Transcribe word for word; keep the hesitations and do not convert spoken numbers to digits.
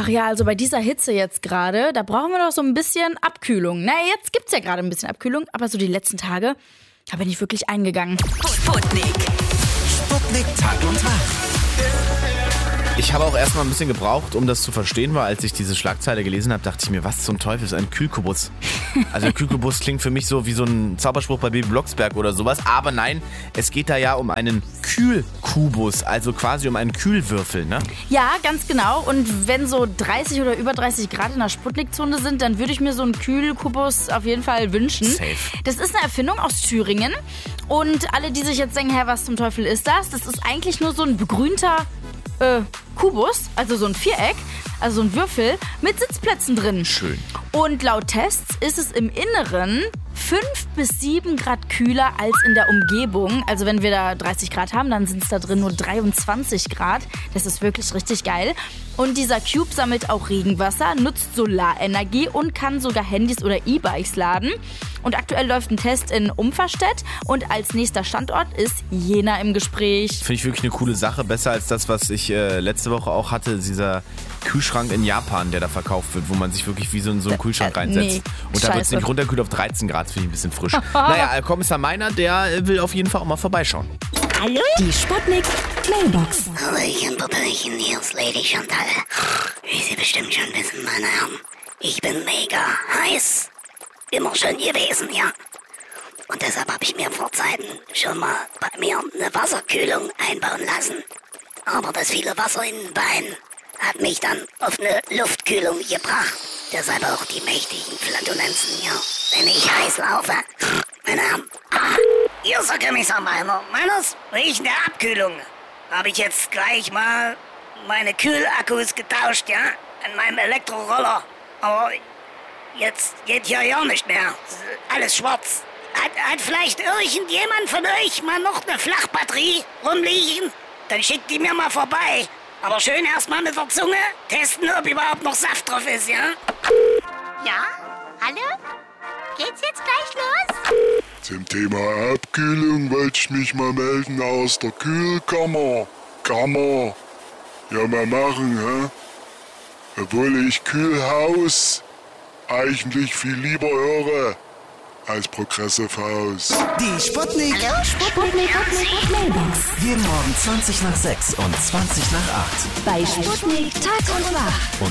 Ach ja, also bei dieser Hitze jetzt gerade, da brauchen wir doch so ein bisschen Abkühlung. Na, jetzt gibt's ja gerade ein bisschen Abkühlung, aber so die letzten Tage, da bin ich wirklich eingegangen. Sputnik. Sputnik Tag und Tag. Ich habe auch erstmal ein bisschen gebraucht, um das zu verstehen, weil als ich diese Schlagzeile gelesen habe, dachte ich mir, was zum Teufel ist ein Kühlkubus? Also Kühlkubus klingt für mich so wie so ein Zauberspruch bei Baby Blocksberg oder sowas, aber nein, es geht da ja um einen Kühlkubus, also quasi um einen Kühlwürfel, ne? Ja, ganz genau. Und wenn so dreißig oder über dreißig Grad in der Sputnikzone sind, dann würde ich mir so einen Kühlkubus auf jeden Fall wünschen. Safe. Das ist eine Erfindung aus Thüringen. Und alle, die sich jetzt denken, hä, was zum Teufel ist das? Das ist eigentlich nur so ein begrünter Äh, Kubus, also so ein Viereck, also so ein Würfel mit Sitzplätzen drin. Schön. Und laut Tests ist es im Inneren fünf bis sieben Grad kühler als in der Umgebung. Also wenn wir da dreißig Grad haben, dann sind es da drin nur dreiundzwanzig Grad. Das ist wirklich richtig geil. Und dieser Cube sammelt auch Regenwasser, nutzt Solarenergie und kann sogar Handys oder E-Bikes laden. Und aktuell läuft ein Test in Umferstedt und als nächster Standort ist Jena im Gespräch. Finde ich wirklich eine coole Sache, besser als das, was ich äh, letzte Woche auch hatte, dieser Kühlschrank in Japan, der da verkauft wird, wo man sich wirklich wie so in so einen Kühlschrank äh, reinsetzt. nee, und da wird es scheiße. nämlich runtergekühlt auf dreizehn Grad, finde ich ein bisschen frisch. Naja, Kommissar Meiner, der will auf jeden Fall auch mal vorbeischauen. Hallo? Die Sputnik Mailbox. Hallöchen, Popöchen, hier ist Lady Chantal. Wie Sie bestimmt schon wissen, meine Herren, ich bin mega heiß. Immer schon gewesen, ja. Und deshalb habe ich mir vor Zeiten schon mal bei mir eine Wasserkühlung einbauen lassen. Aber das viele Wasser in den Beinen hat mich dann auf eine Luftkühlung gebracht. Deshalb auch die mächtigen Flatulenzen hier, wenn ich heiß laufe. Meine Herren, ah, hier ist der Kommissar Meiner. Meiners riecht der Abkühlung. Habe ich jetzt gleich mal meine Kühlakkus getauscht, ja? An meinem Elektroroller. Aber jetzt geht hier ja nicht mehr. Alles schwarz. Hat, hat vielleicht irgendjemand von euch mal noch eine Flachbatterie rumliegen? Dann schickt die mir mal vorbei. Aber schön erstmal mit der Zunge testen, ob überhaupt noch Saft drauf ist, ja? Ja? Hallo? Geht's jetzt gleich los? Zum Thema Abkühlung wollte ich mich mal melden aus der Kühlkammer. Kammer. Ja, mal machen, hä? Obwohl ich Kühlhaus eigentlich viel lieber höre als Progressive House. Die Sputnik. Hallo? Sputnik Mailbox. Jeden Morgen zwanzig nach sechs und zwanzig nach acht. Bei Sputnik Tag und Wach.